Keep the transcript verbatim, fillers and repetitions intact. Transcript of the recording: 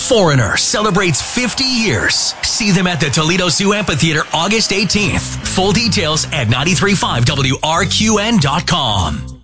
Foreigner celebrates fifty years. See them at the Toledo Zoo Amphitheater August eighteenth. Full details at nine three five W R Q N dot com.